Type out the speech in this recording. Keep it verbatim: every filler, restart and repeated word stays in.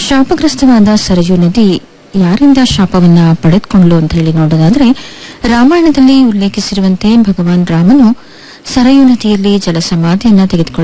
ಶಾಪಗ್ರಸ್ತವಾದ ಸರಯೂ ನದಿ ಯಾರಿಂದ ಶಾಪವನ್ನ ಪಡೆದುಕೊಂಡ್ಲು ಅಂತ ಹೇಳಿ ನೋಡೋದಾದ್ರೆ, ರಾಮಾಯಣದಲ್ಲಿ ಉಲ್ಲೇಖಿಸಿರುವಂತೆ ಭಗವಾನ್ ರಾಮನು ಸರಯೂ ನದಿಯಲ್ಲಿ ಜಲಸಮಾಧಿಯನ್ನ ತೆಗೆದುಕೊಳ್ಳ